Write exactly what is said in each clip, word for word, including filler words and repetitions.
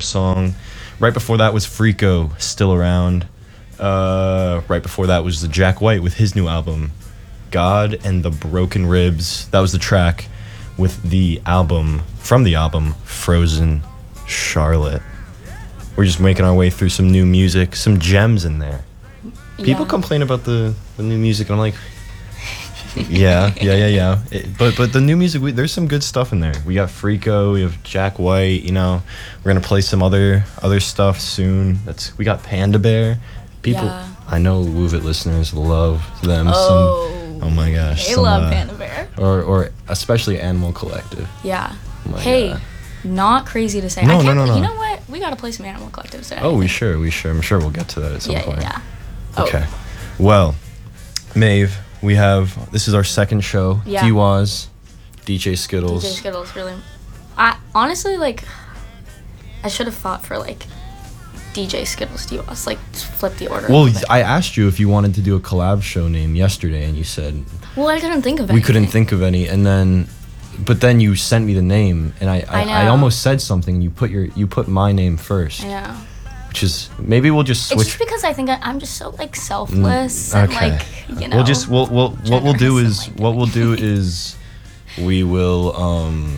collab song. Right before that was Freako, Still Around. Uh, right before that was the Jack White with his new album, God and the Broken Ribs. That was the track with the album, from the album, Frozen Charlotte. We're just making our way through some new music, some gems in there. People Yeah. complain about the, the new music, and I'm like, yeah, yeah, yeah, yeah. It, but but the new music, we, there's some good stuff in there. We got Freako, we have Jack White. You know, we're gonna play some other other stuff soon. That's we got Panda Bear. People, Yeah. I know Wove It listeners love them. Oh. Some, oh my gosh. They some, love uh, Panda Bear. Or or especially Animal Collective. Yeah. Oh my Hey, God. not crazy to say. No, I no, can't, no, no. You know what? We gotta play some Animal Collective today. Oh, we sure, we sure. I'm sure we'll get to that at some yeah, point. yeah, yeah. Oh. Okay. Well, Maeve, we have, this is our second show. Yeah. D-Waz, D J Skittles. D J Skittles, really. I honestly like. I should have fought for like D J Skittles D Waz, like flip the order. a Well, little bit. I asked you if you wanted to do a collab show name yesterday, and you said well, I couldn't think of it. we couldn't think of any, and then, but then you sent me the name, and I, I, I I, know. almost said something. You put your, you put my name first, I know. which is maybe we'll just It's switch. just because I think I, I'm just so like selfless and okay. like you know. We'll just we'll we'll what we'll do generous is and, like, what we'll do is we will um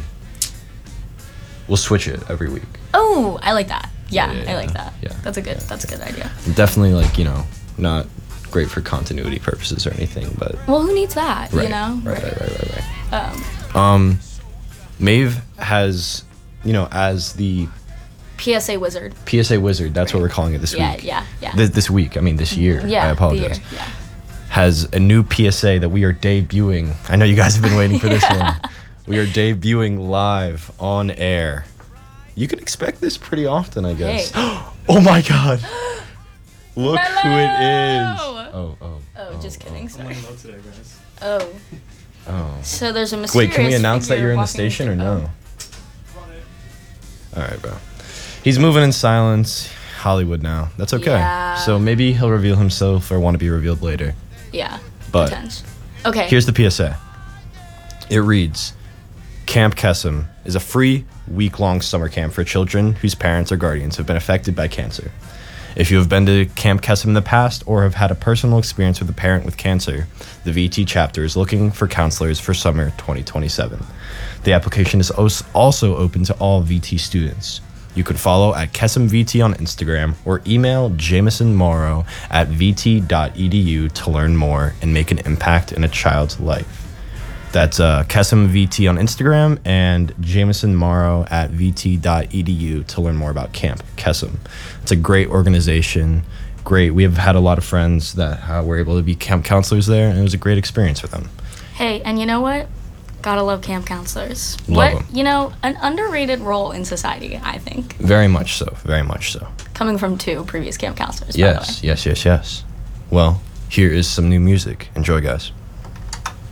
we'll switch it every week. Oh, I like that. Yeah, Yeah, yeah, I like yeah. that. Yeah. That's a good. Yeah. That's a good idea. Definitely, like, you know, not great for continuity purposes or anything, but Well, who needs that? right, You know. right, right, right, right, right. Um, Um, Maeve has, you know, as the P S A wizard. P S A wizard. That's what we're calling it this Yeah, week. yeah, yeah. This, this week. I mean, this year. Yeah. I the apologize. year, Yeah. Has a new P S A that we are debuting. I know you guys have been waiting for this one. We are debuting live on air. You can expect this pretty often, I guess. Hey. Oh my God! Look who it is. Mello! Oh, oh. Oh, just kidding. I'm Sorry. on low today, guys. Oh, Oh. so there's a mysterious. Wait, can we announce that figure you're in the walking station or into- no? oh. Run it. All right, bro. He's moving in silence. Hollywood now. That's okay. Yeah. So maybe he'll reveal himself or want to be revealed later. Yeah. But Potential. Okay. here's the P S A. It reads, Camp Kesem is a free week-long summer camp for children whose parents or guardians have been affected by cancer. If you have been to Camp Kesem in the past or have had a personal experience with a parent with cancer, the V T chapter is looking for counselors for summer twenty twenty-seven. The application is als- also open to all V T students. You can follow at Kesem V T on Instagram or email Jameson Morrow at v t dot e d u to learn more and make an impact in a child's life. That's uh, Kesem V T on Instagram and Jameson Morrow at v t dot e d u to learn more about Camp Kesem. It's a great organization. Great. We have had a lot of friends that uh, were able to be camp counselors there, and it was a great experience with them. Hey, and you know what? Gotta love camp counselors. Love what 'em. you know, an underrated role in society, I think. Very much so. Very much so. Coming from two previous camp counselors. By Yes, the way. yes, yes, yes. Well, here is some new music. Enjoy, guys.